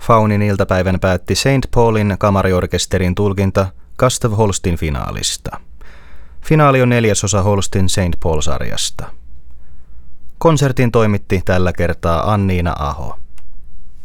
Faunin iltapäivän päätti St. Paulin kamariorkesterin tulkinta Gustav Holstin finaalista. Finaali on 4. osa Holstin St. Paul-sarjasta. Konsertin toimitti tällä kertaa Anniina Aho.